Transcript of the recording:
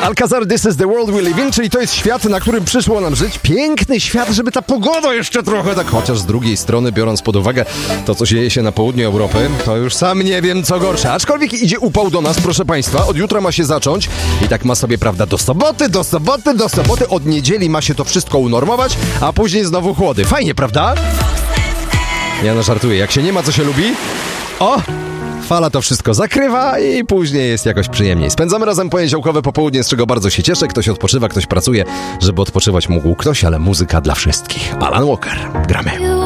Alcazar, This is the world we live in, czyli to jest świat, na którym przyszło nam żyć. Piękny świat, żeby ta pogoda jeszcze trochę tak... Chociaż z drugiej strony, biorąc pod uwagę to, co dzieje się na południu Europy, to już sam nie wiem, co gorsze. Aczkolwiek idzie upał do nas, proszę państwa. Od jutra ma się zacząć i tak ma sobie, prawda, do soboty. Od niedzieli ma się to wszystko unormować, a później znowu chłody. Fajnie, prawda? Ja żartuję. Jak się nie ma, co się lubi... Fala to wszystko zakrywa i później jest jakoś przyjemniej. Spędzamy razem poniedziałkowe popołudnie, z czego bardzo się cieszę. Ktoś odpoczywa, ktoś pracuje, żeby odpoczywać mógł ktoś, ale muzyka dla wszystkich. Alan Walker. Gramy.